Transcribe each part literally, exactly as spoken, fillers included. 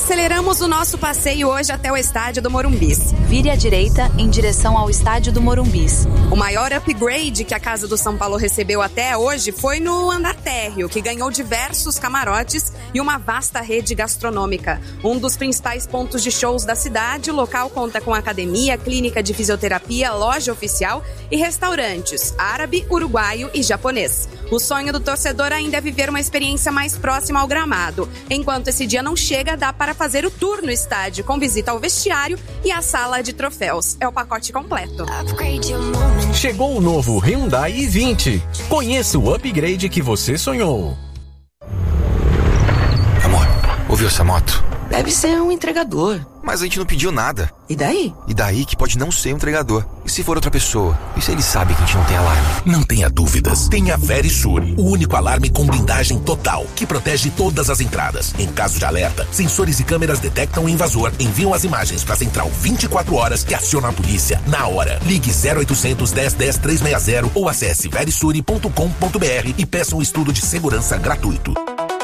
aceleramos o nosso passeio hoje até o estádio do Morumbis. Vire à direita em direção ao estádio do Morumbis. O maior upgrade que a Casa do São Paulo recebeu até hoje foi no andar térreo, que ganhou diversos camarotes e uma vasta rede gastronômica. Um dos principais pontos de shows da cidade, o local conta com academia, clínica de fisioterapia, loja oficial e restaurantes árabe, uruguaio e japonês. O sonho do torcedor ainda é viver uma experiência mais próxima ao gramado. Enquanto esse dia não chega, dá para fazer o tour no estádio, com visita ao vestiário e à sala de troféus. É o pacote completo. Chegou o novo Hyundai i vinte. Conheça o upgrade que você sonhou. Amor, ouviu essa moto? Deve ser um entregador. Mas a gente não pediu nada. E daí? E daí que pode não ser um entregador. E se for outra pessoa? E se ele sabe que a gente não tem alarme? Não tenha dúvidas. Tenha Verisur, o único alarme com blindagem total, que protege todas as entradas. Em caso de alerta, sensores e câmeras detectam o invasor, enviam as imagens para a central vinte e quatro horas que aciona a polícia na hora. Ligue zero oitocentos, dez, dez, trezentos e sessenta ou acesse verisure ponto com ponto br e peça um estudo de segurança gratuito.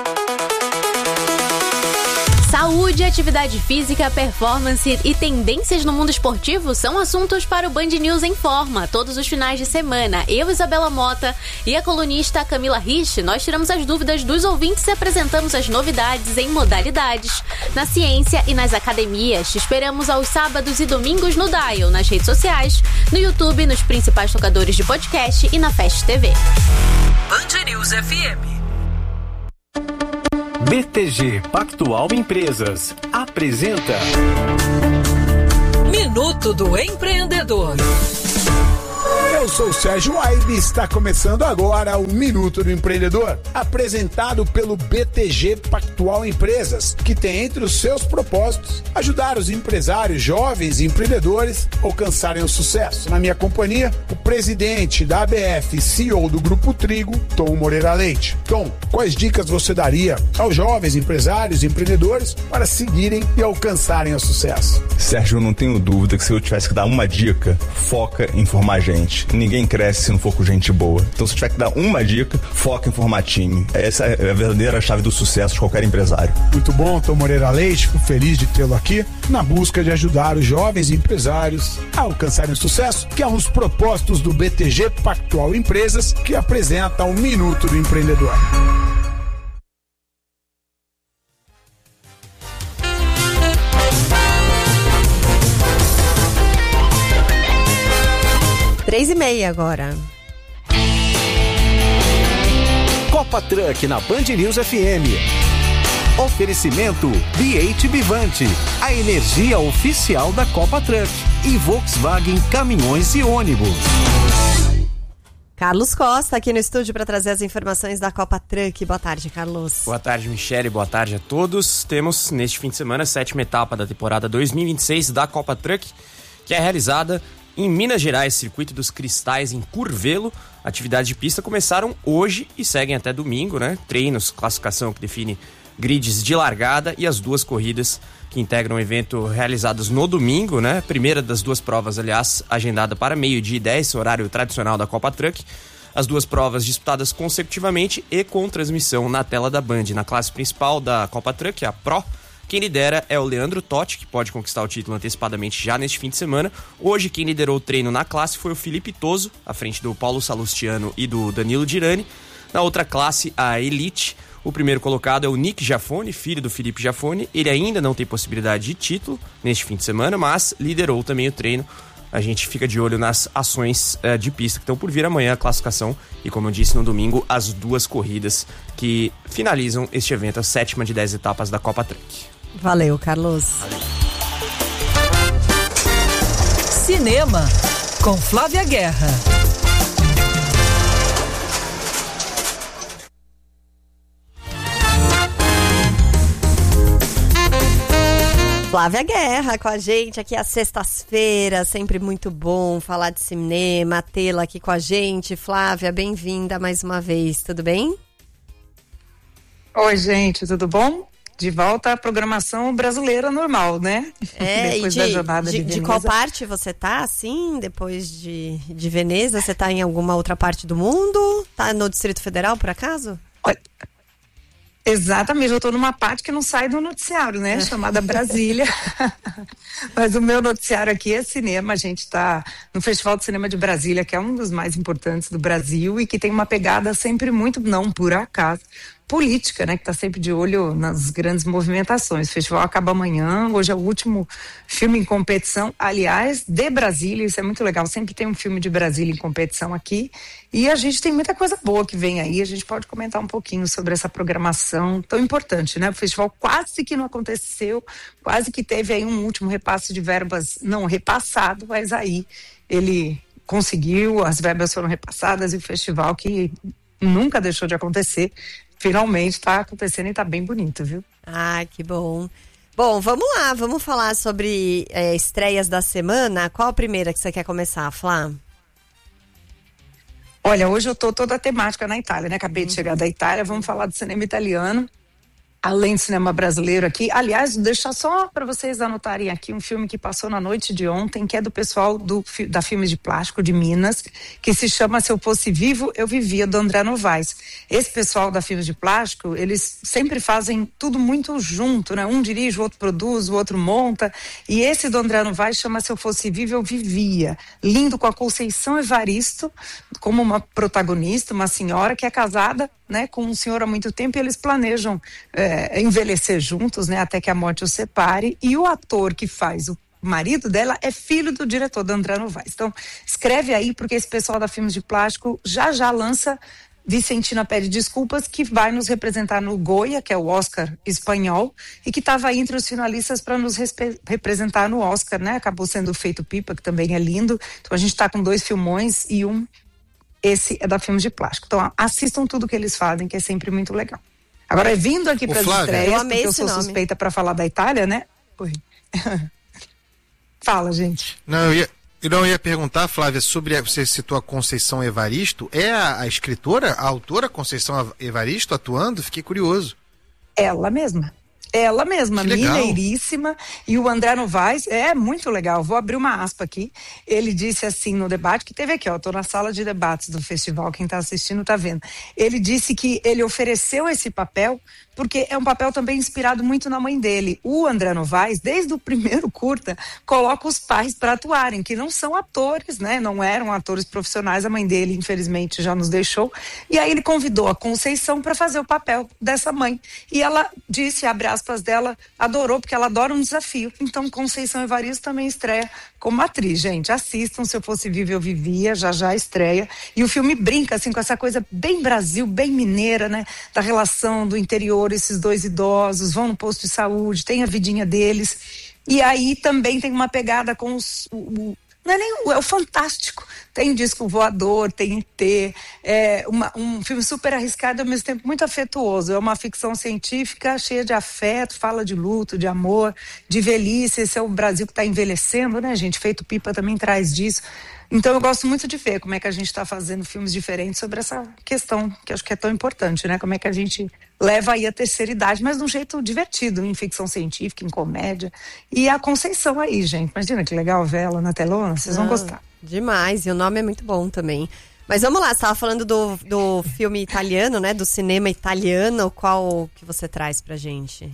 Saúde, atividade física, performance e tendências no mundo esportivo são assuntos para o Band News em Forma. Todos os finais de semana, eu, Isabela Mota, e a colunista Camila Rich, nós tiramos as dúvidas dos ouvintes e apresentamos as novidades em modalidades, na ciência e nas academias. Te esperamos aos sábados e domingos no Dial, nas redes sociais, no YouTube, nos principais tocadores de podcast e na Fast T V. Band News F M. B T G Pactual Empresas apresenta Minuto do Empreendedor. Eu sou o Sérgio Aibe e está começando agora o Minuto do Empreendedor, apresentado pelo B T G Pactual Empresas, que tem entre os seus propósitos ajudar os empresários jovens e empreendedores a alcançarem o sucesso. Na minha companhia, o presidente da A B F e C E O do Grupo Trigo, Tom Moreira Leite. Tom, quais dicas você daria aos jovens empresários e empreendedores para seguirem e alcançarem o sucesso? Sérgio, eu não tenho dúvida que se eu tivesse que dar uma dica, foca em formar gente. Ninguém cresce se não for com gente boa. Então, se tiver que dar uma dica, foca em formar time. Essa é a verdadeira chave do sucesso de qualquer empresário. Muito bom, Tom Moreira Leite. Fico feliz de tê-lo aqui na busca de ajudar os jovens empresários a alcançarem o sucesso, que é um dos propósitos do B T G Pactual Empresas, que apresenta o Minuto do Empreendedor. Três e meia agora. Copa Truck na Band News F M. Oferecimento B oito Bivante, a energia oficial da Copa Truck, e Volkswagen Caminhões e Ônibus. Carlos Costa aqui no estúdio para trazer as informações da Copa Truck. Boa tarde, Carlos. Boa tarde, Michele. Boa tarde a todos. Temos neste fim de semana a sétima etapa da temporada dois mil e vinte e seis da Copa Truck, que é realizada em Minas Gerais, circuito dos Cristais em Curvelo. Atividades de pista começaram hoje e seguem até domingo, né? Treinos, classificação que define grids de largada e as duas corridas que integram o evento realizadas no domingo, né? Primeira das duas provas, aliás, agendada para meio-dia e dez, horário tradicional da Copa Truck. As duas provas disputadas consecutivamente e com transmissão na tela da Band. Na classe principal da Copa Truck, a Pro, quem lidera é o Leandro Totti, que pode conquistar o título antecipadamente já neste fim de semana. Hoje, quem liderou o treino na classe foi o Felipe Toso, à frente do Paulo Salustiano e do Danilo Girani. Na outra classe, a Elite, o primeiro colocado é o Nick Jafone, filho do Felipe Jafone. Ele ainda não tem possibilidade de título neste fim de semana, mas liderou também o treino. A gente fica de olho nas ações uh, de pista que estão por vir amanhã, a classificação e, como eu disse, no domingo, as duas corridas que finalizam este evento, a sétima de dez etapas da Copa Truck. Valeu, Carlos. Valeu. Cinema, com Flávia Guerra. Flávia Guerra com a gente aqui às sextas-feiras, sempre muito bom falar de cinema, tê-la aqui com a gente. Flávia, bem-vinda mais uma vez, tudo bem? Oi, gente, tudo bom? De volta à programação brasileira normal, né? É, depois e de, da jornada de, de, de qual parte você tá, assim, depois de, de Veneza? Você tá em alguma outra parte do mundo? Tá no Distrito Federal, por acaso? Olha, Exatamente, eu estou numa parte que não sai do noticiário, né? Chamada Brasília. Mas o meu noticiário aqui é cinema. A gente está no Festival de Cinema de Brasília, que é um dos mais importantes do Brasil e que tem uma pegada sempre muito, não por acaso, política, né? Que está sempre de olho nas grandes movimentações. O festival acaba amanhã, hoje é o último filme em competição, aliás, de Brasília, isso é muito legal, sempre tem um filme de Brasília em competição aqui, e a gente tem muita coisa boa que vem aí, a gente pode comentar um pouquinho sobre essa programação tão importante, né? O festival quase que não aconteceu, quase que teve aí um último repasse de verbas, não repassado, mas aí ele conseguiu, as verbas foram repassadas e o festival que nunca deixou de acontecer, finalmente está acontecendo e está bem bonito, viu? Ah, que bom. Bom, vamos lá, vamos falar sobre é, estreias da semana. Qual a primeira que você quer começar, Flá? Olha, hoje eu tô toda a temática na Itália, né? Acabei uhum. de chegar da Itália, vamos falar do cinema italiano, além do cinema brasileiro aqui. Aliás, deixar só para vocês anotarem aqui um filme que passou na noite de ontem, que é do pessoal do, da Filmes de Plástico de Minas, que se chama Se Eu Fosse Vivo, Eu Vivia, do André Novaes. Esse pessoal da Filmes de Plástico, eles sempre fazem tudo muito junto, né? Um dirige, o outro produz, o outro monta. E esse do André Novaes chama Se Eu Fosse Vivo, Eu Vivia. Lindo, com a Conceição Evaristo como uma protagonista, uma senhora que é casada, né, com um senhor há muito tempo, e eles planejam é, envelhecer juntos, né, até que a morte os separe, e o ator que faz o marido dela é filho do diretor, do André Novaes. Então, escreve aí, porque esse pessoal da Filmes de Plástico já já lança Vicentina Pede Desculpas, que vai nos representar no Goya, que é o Oscar espanhol, e que estava entre os finalistas para nos representar no Oscar, né, acabou sendo feito Pipa, que também é lindo. Então a gente está com dois filmões e um esse é da Filmes de Plástico. Então, assistam tudo que eles fazem, que é sempre muito legal. Agora, vindo aqui para as estreias, eu porque eu sou nome. suspeita para falar da Itália, né? Oi. Fala, gente. Não, eu ia, eu não ia perguntar, Flávia, sobre a, você citou a Conceição Evaristo. É a, a escritora, a autora Conceição Evaristo atuando? Fiquei curioso. Ela mesma. Ela mesma, mineiríssima, e o André Novaes, é muito legal, vou abrir uma aspa aqui, ele disse assim no debate, que teve aqui, ó, tô na sala de debates do festival, quem tá assistindo tá vendo, ele disse que ele ofereceu esse papel porque é um papel também inspirado muito na mãe dele. O André Novaes, desde o primeiro curta, coloca os pais para atuarem, que não são atores, né? Não eram atores profissionais, a mãe dele, infelizmente, já nos deixou. E aí ele convidou a Conceição para fazer o papel dessa mãe. E ela disse, abre aspas dela, adorou, porque ela adora um desafio. Então, Conceição Evaristo também estreia como atriz, gente. Assistam, Se Eu Fosse Vivo, Eu Vivia, já já estreia. E o filme brinca, assim, com essa coisa bem Brasil, bem mineira, né? Da relação do interior, esses dois idosos vão no posto de saúde, tem a vidinha deles, e aí também tem uma pegada com os, o, o, não é nem o, é o fantástico, tem disco voador, tem E T, é uma, um filme super arriscado, ao mesmo tempo muito afetuoso, é uma ficção científica cheia de afeto, fala de luto, de amor, de velhice, esse é o Brasil que está envelhecendo, né, gente? Feito Pipa também traz disso. Então eu gosto muito de ver como é que a gente está fazendo filmes diferentes sobre essa questão, que acho que é tão importante, né? Como é que a gente leva aí a terceira idade, mas de um jeito divertido, em ficção científica, em comédia. E a Conceição aí, gente. Imagina que legal ver ela na telona, vocês vão ah, gostar. Demais, e o nome é muito bom também. Mas vamos lá, você estava falando do, do filme italiano, né? Do cinema italiano, qual que você traz pra gente?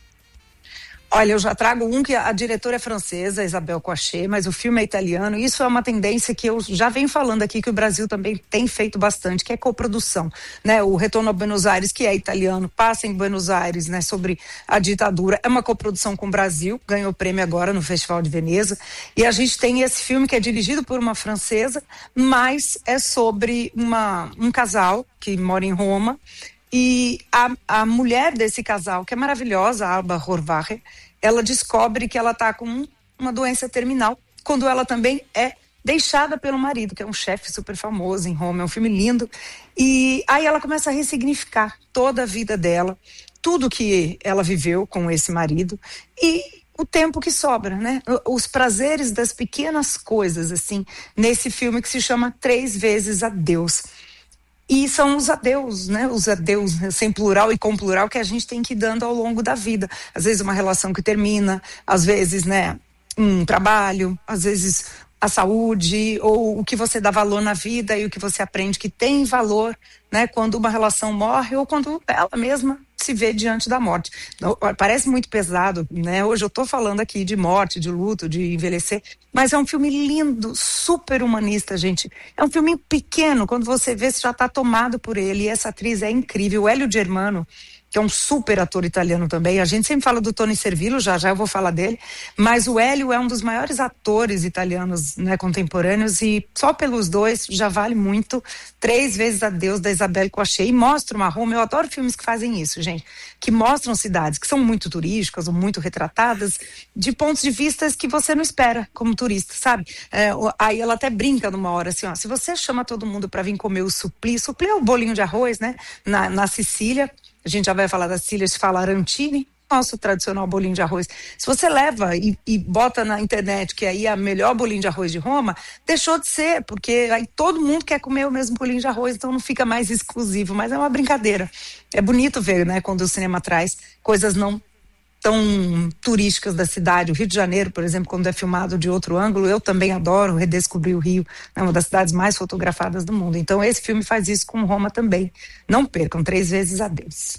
Olha, eu já trago um que a diretora é francesa, Isabelle Coixet, mas o filme é italiano. Isso é uma tendência que eu já venho falando aqui, que o Brasil também tem feito bastante, que é coprodução, né? O Retorno a Buenos Aires, que é italiano, passa em Buenos Aires, né? Sobre a ditadura. É uma coprodução com o Brasil, ganhou prêmio agora no Festival de Veneza. E a gente tem esse filme que é dirigido por uma francesa, mas é sobre uma, um casal que mora em Roma. E a, a mulher desse casal, que é maravilhosa, a Alba Horvath, ela descobre que ela está com uma doença terminal, quando ela também é deixada pelo marido, que é um chefe super famoso em Roma, é um filme lindo. E aí ela começa a ressignificar toda a vida dela, tudo que ela viveu com esse marido e o tempo que sobra, né? Os prazeres das pequenas coisas, assim, nesse filme que se chama Três Vezes Adeus. E são os adeus, né? Os adeus, sem plural e com plural, que a gente tem que ir dando ao longo da vida. Às vezes uma relação que termina, às vezes, né, um trabalho, às vezes a saúde, ou o que você dá valor na vida e o que você aprende que tem valor, né? Quando uma relação morre ou quando ela mesma se vê diante da morte. Não, parece muito pesado, né? Hoje eu tô falando aqui de morte, de luto, de envelhecer, mas é um filme lindo, super humanista, gente. É um filme pequeno, quando você vê, você já tá tomado por ele, e essa atriz é incrível. O Hélio Germano, que é um super ator italiano também. A gente sempre fala do Tony Servillo, já já eu vou falar dele, mas o Hélio é um dos maiores atores italianos, né, contemporâneos, e só pelos dois já vale muito. Três Vezes a Deus, da Isabelle Coixet, e mostra uma Roma. Eu adoro filmes que fazem isso, gente, que mostram cidades que são muito turísticas ou muito retratadas de pontos de vista que você não espera como turista, sabe? É, aí ela até brinca numa hora assim, ó, se você chama todo mundo para vir comer o supli, supli é o bolinho de arroz, né, na, na Sicília. A gente já vai falar das Sicília, se fala arancini, nosso tradicional bolinho de arroz. Se você leva e, e bota na internet que aí é a melhor bolinho de arroz de Roma, deixou de ser, porque aí todo mundo quer comer o mesmo bolinho de arroz, então não fica mais exclusivo, mas é uma brincadeira. É bonito ver, né, quando o cinema traz coisas não tão turísticas da cidade. O Rio de Janeiro, por exemplo, quando é filmado de outro ângulo, eu também adoro redescobrir o Rio, é uma das cidades mais fotografadas do mundo. Então esse filme faz isso com Roma também. Não percam, Três Vezes a Deus.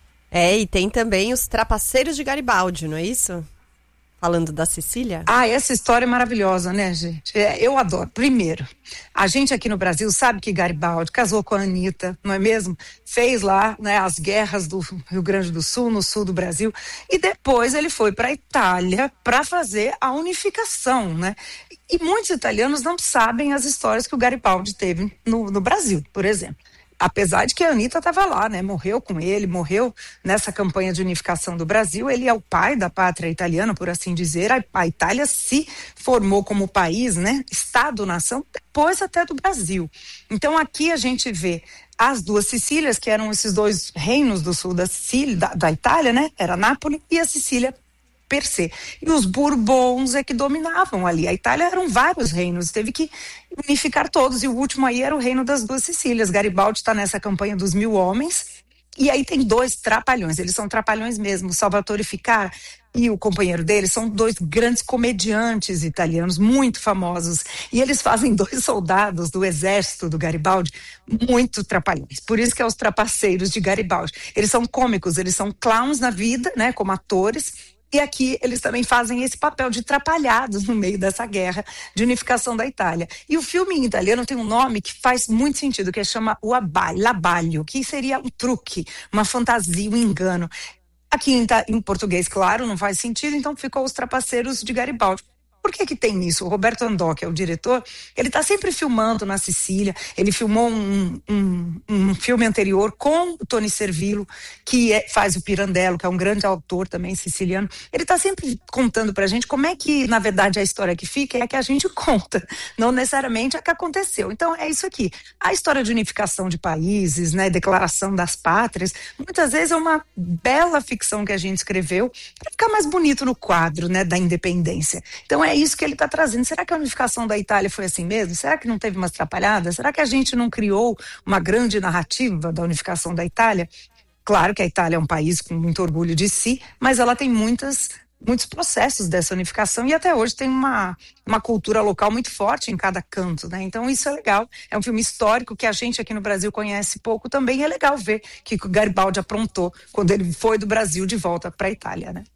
É, e tem também os Trapaceiros de Garibaldi, não é isso? Falando da Sicília. Ah, essa história é maravilhosa, né, gente? É, eu adoro. Primeiro, a gente aqui no Brasil sabe que Garibaldi casou com a Anitta, não é mesmo? Fez lá, né, as guerras do Rio Grande do Sul, no sul do Brasil, e depois ele foi para a Itália para fazer a unificação, né? E muitos italianos não sabem as histórias que o Garibaldi teve no, no Brasil, por exemplo. Apesar de que a Anitta estava lá, né? Morreu com ele, morreu nessa campanha de unificação do Brasil. Ele é o pai da pátria italiana, por assim dizer. A, a Itália se formou como país, né? Estado-nação, depois até do Brasil. Então aqui a gente vê as duas Sicílias, que eram esses dois reinos do sul da, Sicília, da, da Itália, né? Era Nápoles e a Sicília per se. E os Bourbons é que dominavam ali. A Itália eram vários reinos, teve que unificar todos, e o último aí era o reino das duas Sicílias. Garibaldi está nessa campanha dos mil homens, e aí tem dois trapalhões, eles são trapalhões mesmo. Salvatore Ficarra e o companheiro dele são dois grandes comediantes italianos muito famosos, e eles fazem dois soldados do exército do Garibaldi muito trapalhões, por isso que é os Trapaceiros de Garibaldi. Eles são cômicos, eles são clowns na vida, né, como atores. E aqui eles também fazem esse papel de trapalhados no meio dessa guerra de unificação da Itália. E o filme em italiano tem um nome que faz muito sentido, que chama o abbaglio, l'abbaglio, que seria um truque, uma fantasia, um engano. Aqui em, em português, claro, não faz sentido, então ficou Os Trapaceiros de Garibaldi. Por que que tem isso? O Roberto Andò, que é o diretor, ele está sempre filmando na Sicília. Ele filmou um, um, um filme anterior com o Tony Servillo, que é, faz o Pirandello, que é um grande autor também siciliano. Ele está sempre contando pra gente como é que, na verdade, a história que fica é a que a gente conta, não necessariamente a que aconteceu. Então, é isso aqui. A história de unificação de países, né, declaração das pátrias, muitas vezes é uma bela ficção que a gente escreveu para ficar mais bonito no quadro, né, da independência. Então, é É isso que ele está trazendo. Será que a unificação da Itália foi assim mesmo? Será que não teve umas atrapalhadas? Será que a gente não criou uma grande narrativa da unificação da Itália? Claro que a Itália é um país com muito orgulho de si, mas ela tem muitas, muitos processos dessa unificação, e até hoje tem uma, uma cultura local muito forte em cada canto, né? Então isso é legal. É um filme histórico que a gente aqui no Brasil conhece pouco também. É legal ver que o Garibaldi aprontou quando ele foi do Brasil de volta para a Itália, né?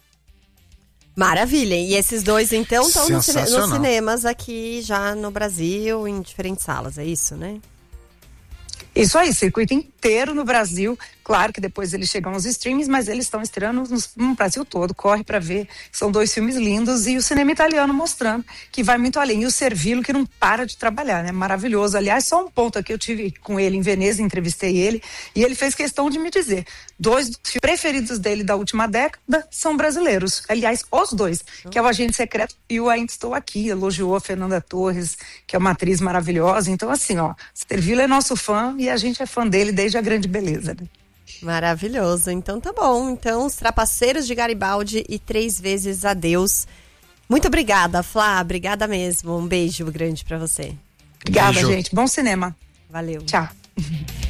Maravilha, e esses dois então estão nos cine- nos cinemas aqui já no Brasil, em diferentes salas, é isso, né? Isso aí, circuito inteiro no Brasil. Claro que depois eles chegam aos streams, mas eles estão estreando no, no Brasil todo. Corre pra ver. São dois filmes lindos, e o cinema italiano mostrando que vai muito além. E o Servillo, que não para de trabalhar, né? Maravilhoso. Aliás, só um ponto aqui, eu tive com ele em Veneza, entrevistei ele, e ele fez questão de me dizer: dois dos filmes preferidos dele da última década são brasileiros. Aliás, os dois, que é o Agente Secreto e o Ainda Estou Aqui. Elogiou a Fernanda Torres, que é uma atriz maravilhosa. Então, assim, ó, Servillo é nosso fã e a gente é fã dele desde A Grande Beleza, né? Maravilhoso, então tá bom. Então, Os Trapaceiros de Garibaldi e Três Vezes a Deus. Muito obrigada, Flá, obrigada mesmo. Um beijo grande pra você. Obrigada, beijo. Gente, bom cinema. Valeu. Tchau.